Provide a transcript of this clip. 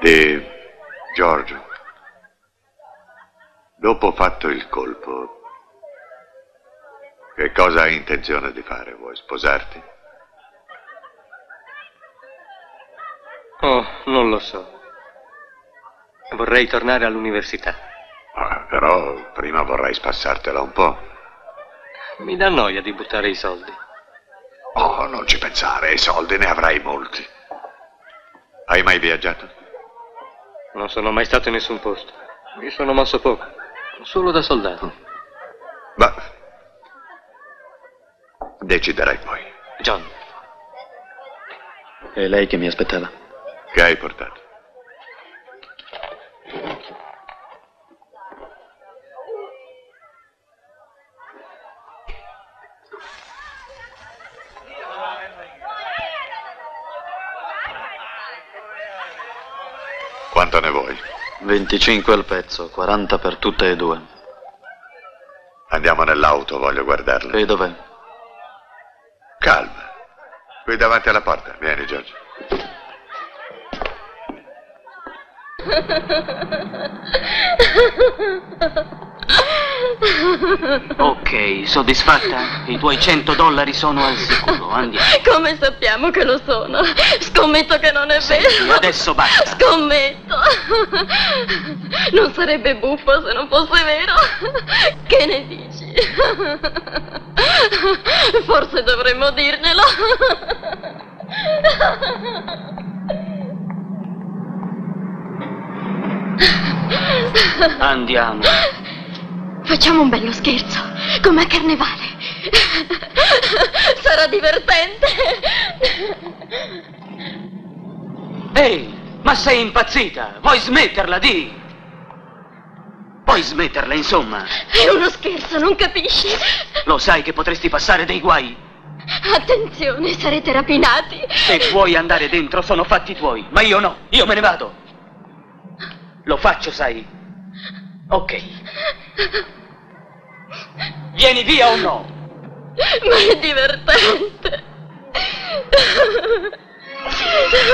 E Giorgio, dopo fatto il colpo, che cosa hai intenzione di fare? Vuoi sposarti? Oh, non lo so. Vorrei tornare all'università. Però prima vorrei spassartela un po'. Mi dà noia di buttare i soldi. Oh, non ci pensare, i soldi ne avrai molti. Hai mai viaggiato? Non sono mai stato in nessun posto. Mi sono mosso poco, solo da soldato. Ma deciderai poi. John. È lei che mi aspettava? Che hai portato? Quanto ne vuoi? 25 al pezzo, 40 per tutte e due. Andiamo nell'auto, voglio guardarla. E dov'è? Calma. Qui davanti alla porta. Vieni, Giorgio. Ok, soddisfatta? I tuoi $100 sono al sicuro, andiamo. Come sappiamo che lo sono? Scommetto che non è vero. Adesso basta. Scommetto. Non sarebbe buffo se non fosse vero. Che ne dici? Forse dovremmo dirglielo. Andiamo. Facciamo un bello scherzo, come a carnevale. Sarà divertente. Ehi, ma sei impazzita? Vuoi smetterla, di? Vuoi smetterla, insomma? È uno scherzo, non capisci? Lo sai che potresti passare dei guai? Attenzione, sarete rapinati. Se vuoi andare dentro sono fatti tuoi, ma io no, io me ne vado. Lo faccio, sai? Ok. Vieni via o no? Ma è divertente.